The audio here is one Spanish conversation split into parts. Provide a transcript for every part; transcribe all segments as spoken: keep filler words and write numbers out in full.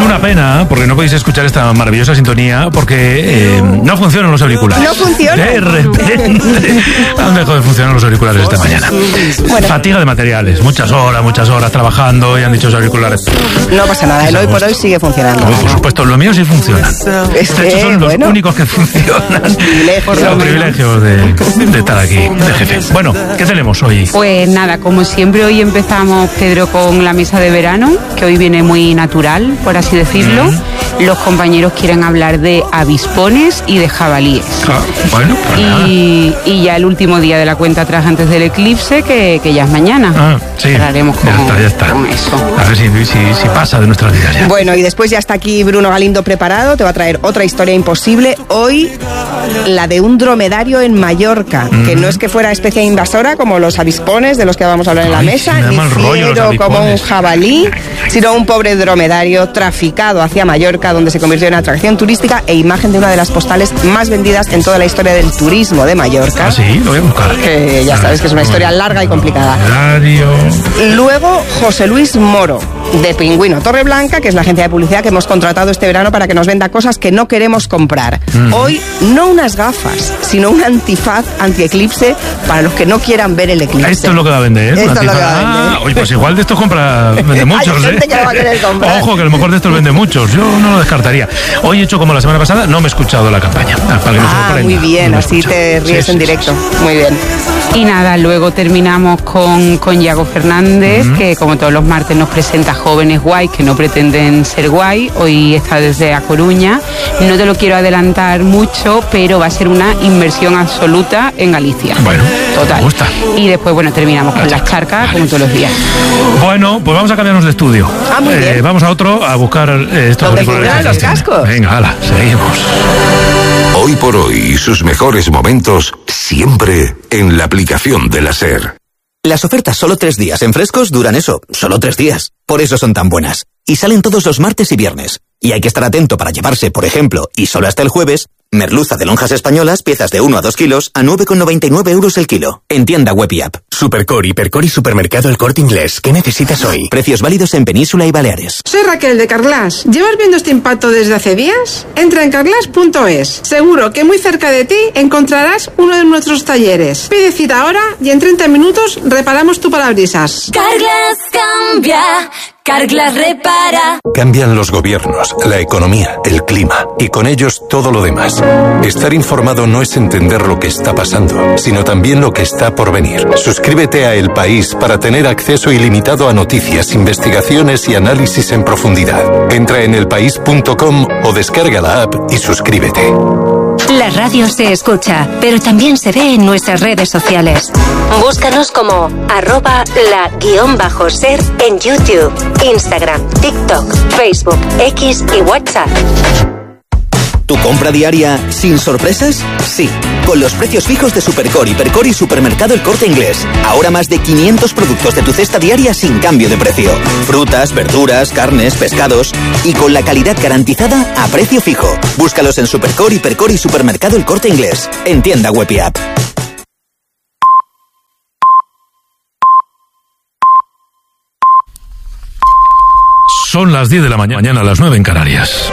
Una pena, porque no podéis escuchar esta maravillosa sintonía, porque eh, no funcionan los auriculares. No funcionan. De repente han dejado de funcionar los auriculares esta mañana. Bueno. Fatiga de materiales, muchas horas, muchas horas trabajando y han dicho los auriculares. No pasa nada, el hoy por hoy sigue funcionando. Oh, por supuesto, los míos sí funcionan. Es que, de hecho, son los bueno, únicos que funcionan. Por los privilegios de, de estar aquí, de jefe. Bueno, ¿qué tenemos hoy? Pues nada, como siempre, hoy empezamos, Pedro, con la mesa de verano, que hoy viene muy natural, por así decirlo. Mm. Los compañeros quieren hablar de avispones y de jabalíes. Ah, bueno, pues y, y ya el último día de la cuenta atrás antes del eclipse, que, que ya es mañana. Ah, sí. Cerraremos con, ya está, ya está. con eso. A ver si, si, si pasa de nuestras vidas ya. Bueno, y después ya está aquí Bruno Galindo preparado, te va a traer otra historia imposible. Hoy, la de un dromedario en Mallorca, mm. que no es que fuera especie invasora como los avispones de los que vamos a hablar en la Ay, mesa, si ni fiero como un jabalí, sino un pobre dromedario traficado hacia Mallorca, donde se convirtió en atracción turística e imagen de una de las postales más vendidas en toda la historia del turismo de Mallorca. Ah, sí, lo voy a buscar. Que ya sabes que es una historia larga y complicada. Dromedario. Luego, José Luis Moro, de Pingüino Torreblanca, que es la agencia de publicidad que hemos contratado este verano para que nos venda cosas que no queremos comprar. Mm. Hoy, no unas gafas, sino un antifaz anti-eclipse para los que no quieran ver el eclipse. Esto es lo que va a vender, ¿eh? Esto es lo que va a vender. Ah, oye, pues igual de estos compra, vende muchos, Hay gente ¿eh? que lo va a querer comprar. Ojo, que a lo mejor de estos vende muchos. Yo no lo descartaría. Hoy he hecho como la semana pasada, no me he escuchado la campaña. Para que ah, no muy bien, no así te ríes sí, en sí, directo. Sí. Muy bien. Y nada, luego terminamos con, con Yago Fernández, uh-huh. que como todos los martes nos presenta jóvenes guays que no pretenden ser guay. Hoy está desde A Coruña. No te lo quiero adelantar mucho, pero va a ser una inversión absoluta en Galicia. Bueno, total. Me gusta. Y después, bueno, terminamos con las charcas, vale. como todos los días. Bueno, pues vamos a cambiarnos de estudio. Ah, muy bien. Eh, vamos a otro a buscar eh, estos auriculares. Los cascos. Venga, hala, seguimos. Hoy por hoy y sus mejores momentos siempre en la aplicación de la SER. Las ofertas solo tres días en frescos duran eso, solo tres días. Por eso son tan buenas. Y salen todos los martes y viernes. Y hay que estar atento para llevarse, por ejemplo, y solo hasta el jueves, merluza de lonjas españolas, piezas de uno a dos kilos, a nueve con noventa y nueve euros el kilo. En tienda web y app. Supercore, Hipercore y Supermercado El Corte Inglés. ¿Qué necesitas hoy? Precios válidos en Península y Baleares. Soy Raquel de Carglass. ¿Llevas viendo este impacto desde hace días? Entra en carglass punto es. Seguro que muy cerca de ti encontrarás uno de nuestros talleres. Pide cita ahora y en treinta minutos reparamos tu parabrisas. Carglass cambia. Carglass repara. Cambian los gobiernos, la economía, el clima y con ellos todo lo demás. Estar informado no es entender lo que está pasando, sino también lo que está por venir. Suscríbete a El País para tener acceso ilimitado a noticias, investigaciones y análisis en profundidad. Entra en elpaís punto com o descarga la app y suscríbete. La radio se escucha, pero también se ve en nuestras redes sociales. Búscanos como arroba la guión bajo ser en YouTube, Instagram, TikTok, Facebook, X y WhatsApp. ¿Tu compra diaria sin sorpresas? Sí, con los precios fijos de Supercore, Hipercore y Supermercado El Corte Inglés. Ahora más de quinientos productos de tu cesta diaria sin cambio de precio. Frutas, verduras, carnes, pescados y con la calidad garantizada a precio fijo. Búscalos en Supercore, Hipercore y Supermercado El Corte Inglés. En tienda web y app. Son las diez de la mañana, mañana a las nueve en Canarias.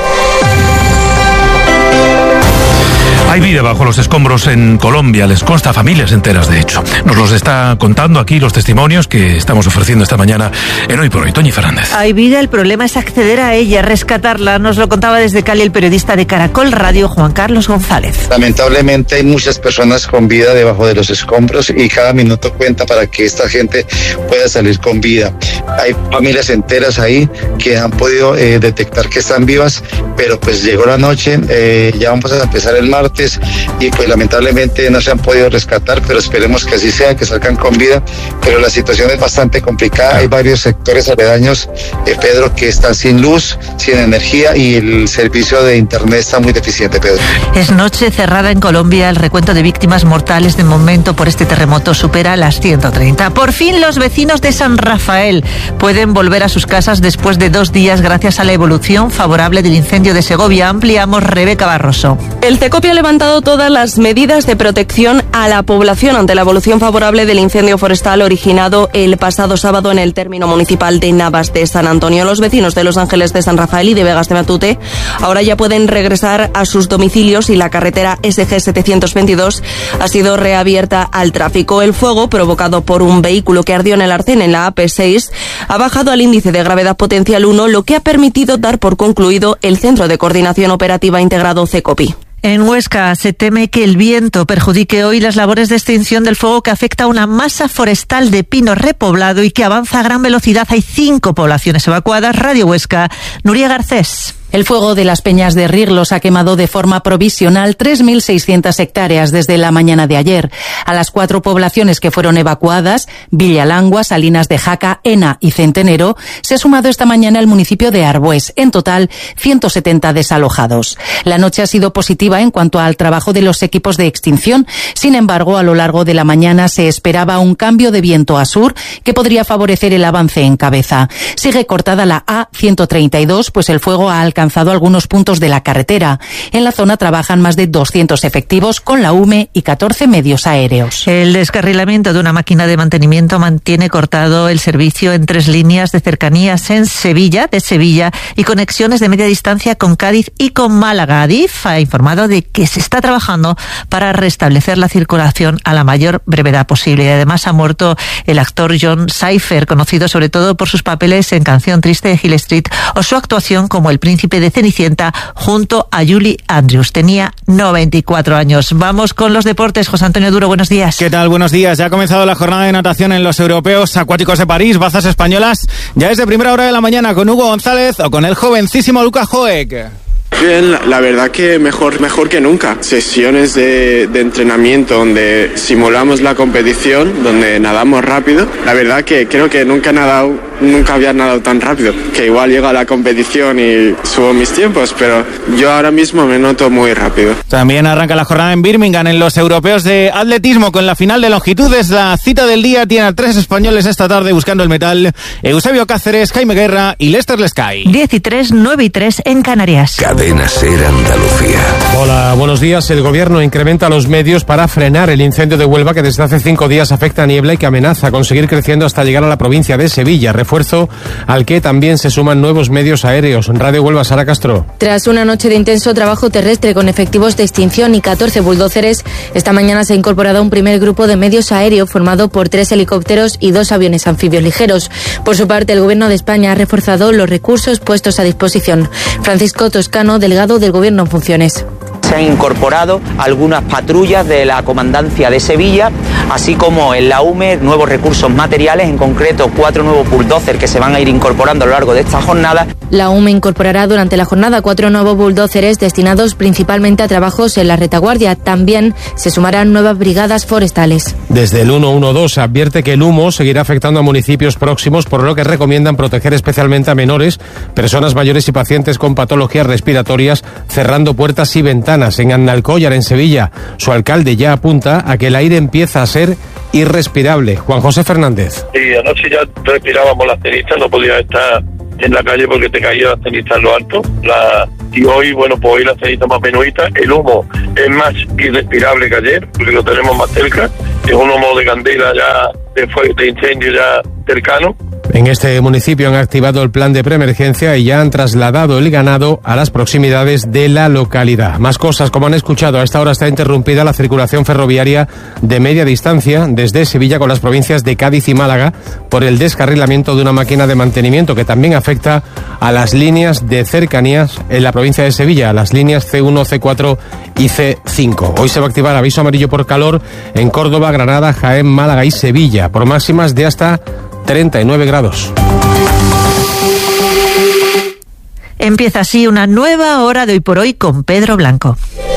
Hay vida bajo los escombros en Colombia, les consta a familias enteras, de hecho. Nos los está contando aquí los testimonios que estamos ofreciendo esta mañana en Hoy por Hoy. Toñi Fernández. Hay vida, el problema es acceder a ella, rescatarla. Nos lo contaba desde Cali el periodista de Caracol Radio, Juan Carlos González. Lamentablemente hay muchas personas con vida debajo de los escombros y cada minuto cuenta para que esta gente pueda salir con vida. Hay familias enteras ahí que han podido eh, detectar que están vivas, pero pues llegó la noche, eh, ya vamos a empezar el martes y pues lamentablemente no se han podido rescatar, pero esperemos que así sea, que salgan con vida, pero la situación es bastante complicada. Hay varios sectores aledaños, eh, Pedro, que están sin luz, sin energía y el servicio de internet está muy deficiente, Pedro. Es noche cerrada en Colombia. El recuento de víctimas mortales de momento por este terremoto supera las ciento treinta. Por fin los vecinos de San Rafael pueden volver a sus casas después de dos días gracias a la evolución favorable del incendio de Segovia. Ampliamos, Rebeca Barroso. El Cecopia levanta levantado todas las medidas de protección a la población ante la evolución favorable del incendio forestal originado el pasado sábado en el término municipal de Navas de San Antonio. Los vecinos de Los Ángeles de San Rafael y de Vegas de Matute ahora ya pueden regresar a sus domicilios y la carretera S G setecientos veintidós ha sido reabierta al tráfico. El fuego, provocado por un vehículo que ardió en el arcén en la A P seis, ha bajado al índice de gravedad potencial uno, lo que ha permitido dar por concluido el Centro de Coordinación Operativa Integrado CECOPI. En Huesca se teme que el viento perjudique hoy las labores de extinción del fuego que afecta a una masa forestal de pino repoblado y que avanza a gran velocidad. Hay cinco poblaciones evacuadas. Radio Huesca, Nuria Garcés. El fuego de las Peñas de Riglos ha quemado de forma provisional tres mil seiscientas hectáreas desde la mañana de ayer. A las cuatro poblaciones que fueron evacuadas, Villalangua, Salinas de Jaca, Ena y Centenero, se ha sumado esta mañana el municipio de Arbués. En total, ciento setenta desalojados. La noche ha sido positiva en cuanto al trabajo de los equipos de extinción. Sin embargo, a lo largo de la mañana se esperaba un cambio de viento a sur que podría favorecer el avance en cabeza. Sigue cortada la A ciento treinta y dos, pues el fuego ha alcanzado algunos puntos de la carretera. En la zona trabajan más de doscientos efectivos con la U M E y catorce medios aéreos. El descarrilamiento de una máquina de mantenimiento mantiene cortado el servicio en tres líneas de cercanías en Sevilla, de Sevilla y conexiones de media distancia con Cádiz y con Málaga. Adif ha informado de que se está trabajando para restablecer la circulación a la mayor brevedad posible. Y además ha muerto el actor John Cypher, conocido sobre todo por sus papeles en Canción Triste de Hill Street o su actuación como el príncipe de Cenicienta junto a Julie Andrews. Tenía noventa y cuatro años. Vamos con los deportes. José Antonio Duro, buenos días. ¿Qué tal? Buenos días. Ya ha comenzado la jornada de natación en los Europeos Acuáticos de París. Bazas españolas ya es de primera hora de la mañana con Hugo González o con el jovencísimo Lucas Joek. Bien, la, la verdad que mejor, mejor que nunca. Sesiones de, de entrenamiento donde simulamos la competición, donde nadamos rápido. La verdad que creo que nunca he nadado, nunca había nadado tan rápido. Que igual llego a la competición y subo mis tiempos, pero yo ahora mismo me noto muy rápido. También arranca la jornada en Birmingham en los Europeos de Atletismo con la final de longitudes. La cita del día tiene a tres españoles esta tarde buscando el metal: Eusebio Cáceres, Jaime Guerra y Lester Lescay. diez y tres, nueve y tres en Canarias. Cadena SER Andalucía. Hola, buenos días. El gobierno incrementa los medios para frenar el incendio de Huelva que desde hace cinco días afecta a Niebla y que amenaza con seguir creciendo hasta llegar a la provincia de Sevilla. Refuerzo al que también se suman nuevos medios aéreos. Radio Huelva, Sara Castro. Tras una noche de intenso trabajo terrestre con efectivos de extinción y catorce bulldóceres, esta mañana se ha incorporado un primer grupo de medios aéreos formado por tres helicópteros y dos aviones anfibios ligeros. Por su parte, el Gobierno de España ha reforzado los recursos puestos a disposición. Francisco Toscano, delegado del Gobierno en funciones. Se han incorporado algunas patrullas de la Comandancia de Sevilla, así como en la U M E nuevos recursos materiales, en concreto cuatro nuevos bulldozers que se van a ir incorporando a lo largo de esta jornada. La U M E incorporará durante la jornada cuatro nuevos bulldóceres destinados principalmente a trabajos en la retaguardia. También se sumarán nuevas brigadas forestales. Desde el ciento doce advierte que el humo seguirá afectando a municipios próximos, por lo que recomiendan proteger especialmente a menores, personas mayores y pacientes con patologías respiratorias, cerrando puertas y ventanas. En Annalcollar, en Sevilla, su alcalde ya apunta a que el aire empieza a ser irrespirable. Juan José Fernández. Sí, anoche ya respirábamos las cenizas, no podía estar en la calle porque te caía la ceniza en lo alto. La... Y hoy, bueno, pues hoy la ceniza más menuita. El humo es más irrespirable que ayer, porque lo tenemos más cerca. Es un humo de candela ya, de fuego, de incendio ya cercano. En este municipio han activado el plan de preemergencia y ya han trasladado el ganado a las proximidades de la localidad. Más cosas, como han escuchado, a esta hora está interrumpida la circulación ferroviaria de media distancia desde Sevilla con las provincias de Cádiz y Málaga por el descarrilamiento de una máquina de mantenimiento que también afecta a las líneas de cercanías en la provincia de Sevilla, las líneas C uno, C cuatro y C cinco. Hoy se va a activar aviso amarillo por calor en Córdoba, Granada, Jaén, Málaga y Sevilla, por máximas de hasta treinta y nueve grados. Empieza así una nueva hora de Hoy por Hoy con Pedro Blanco.